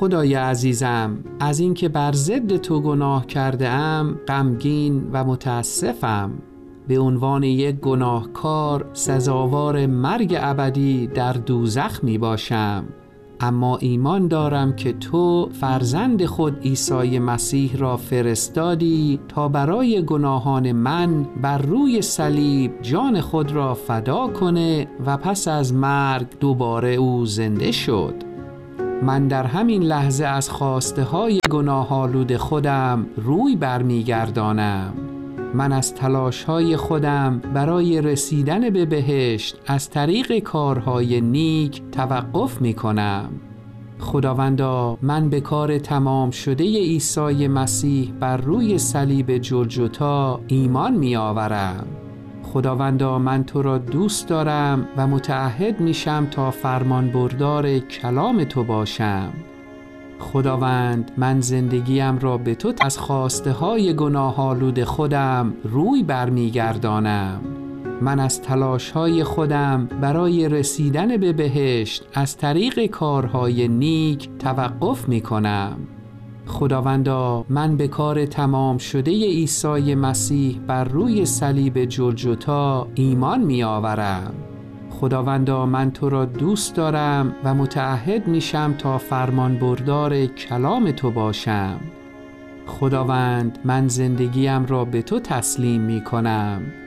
خدای عزیزم، از اینکه بر ضد تو گناه کرده ام غمگین و متاسفم. به عنوان یک گناهکار سزاوار مرگ ابدی در دوزخ می باشم. اما ایمان دارم که تو فرزند خود عیسی مسیح را فرستادی تا برای گناهان من بر روی صلیب جان خود را فدا کنه و پس از مرگ دوباره او زنده شد. من در همین لحظه از خواسته های گناه‌آلود خودم روی برمیگردانم. من از تلاش های خودم برای رسیدن به بهشت از طریق کارهای نیک توقف می کنم. خداوندا، من به کار تمام شده عیسی مسیح بر روی صلیب جلجتا ایمان می آورم. خداوندا، من تو را دوست دارم و متعهد میشم تا فرمان بردار کلام تو باشم. خداوند، من زندگیم را به تو از خواسته های گناه‌آلود خودم روی برمیگردانم. من از تلاش های خودم برای رسیدن به بهشت از طریق کارهای نیک توقف می کنم. خداوندا، من به کار تمام شده عیسی مسیح بر روی صلیب جلجتا ایمان می آورم. خداوندا، من تو را دوست دارم و متعهد میشم تا فرمان بردار کلام تو باشم. خداوند، من زندگیم را به تو تسلیم می کنم.